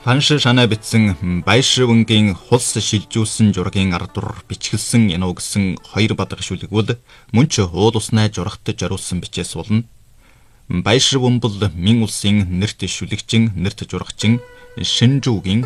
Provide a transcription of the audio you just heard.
Ханш шанаа битсэн Баяшрвангийн хулс шилжүүлсэн жургийн ардур бичгэлсэн януу гэсэн хоёр бадрах шүлэг бол мөн ч уул уснаа журагт жаруулсан бичээс болно. Баяшрван бол Мин улсын нэрт шүлэгчин, нэрт журагчин Шинжүүгийн